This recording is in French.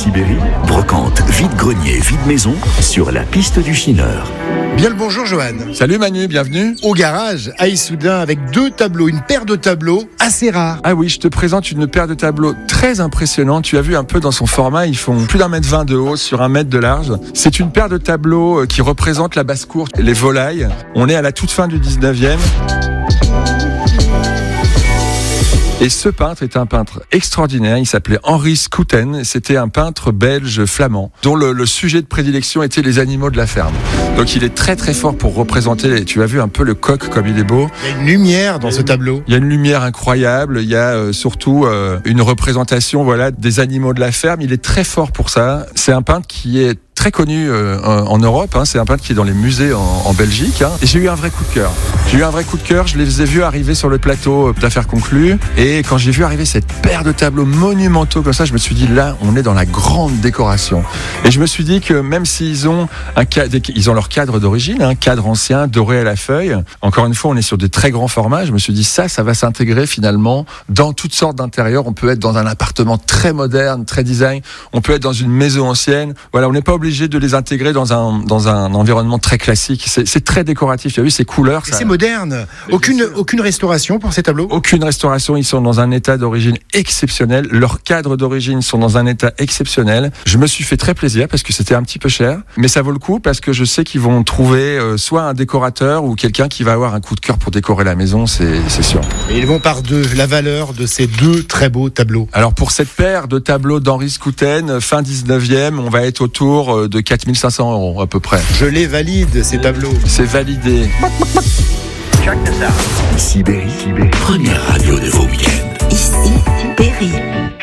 Sibérie, brocante, vide-grenier, vide-maison, sur la piste du Chineur. Bien le bonjour Johan. Salut Manu, bienvenue. Au garage, à Issoudun, avec 2 tableaux, une paire de tableaux assez rares. Ah oui, je te présente une paire de tableaux très impressionnante. Tu as vu un peu dans son format, ils font plus d'1,20 m de haut sur 1 mètre de large. C'est une paire de tableaux qui représente la basse-cour, les volailles. On est à la toute fin du 19e. Et ce peintre est un peintre extraordinaire, il s'appelait Henri Schouten, c'était un peintre belge flamand, dont le sujet de prédilection était les animaux de la ferme. Donc il est très très fort pour représenter, tu as vu un peu le coq comme il est beau. Il y a une lumière dans ce tableau. Il y a une lumière incroyable, il y a surtout une représentation des animaux de la ferme, il est très fort pour ça. C'est un peintre qui est très connu en Europe, c'est un peintre qui est dans les musées en Belgique. Et j'ai eu un vrai coup de cœur. Je les ai vus arriver sur le plateau d'Affaires conclues. Et quand j'ai vu arriver cette paire de tableaux monumentaux comme ça, je me suis dit là, on est dans la grande décoration. Et je me suis dit que même s'ils ont ils ont leur cadre d'origine, un cadre ancien, doré à la feuille. Encore une fois, on est sur des très grands formats. Je me suis dit ça va s'intégrer finalement dans toutes sortes d'intérieurs. On peut être dans un appartement très moderne, très design. On peut être dans une maison ancienne. Voilà, on n'est pas obligé de les intégrer dans un environnement très classique. C'est très décoratif. Tu as vu ces couleurs. C'est moderne. Aucune restauration pour ces tableaux. Aucune restauration. Ils sont dans un état d'origine exceptionnel. Leurs cadres d'origine sont dans un état exceptionnel. Je me suis fait très plaisir parce que c'était un petit peu cher, mais ça vaut le coup parce que je sais qu'ils vont trouver soit un décorateur ou quelqu'un qui va avoir un coup de cœur pour décorer la maison. C'est sûr. Et ils vont par deux. La valeur de ces 2 très beaux tableaux. Alors pour cette paire de tableaux d'Henri Schouten, fin 19e, on va être autour de 4 500 € à peu près. Je les valide, ces tableaux. C'est validé. Sibérie, première radio de vos week-ends. Ici, Sibérie.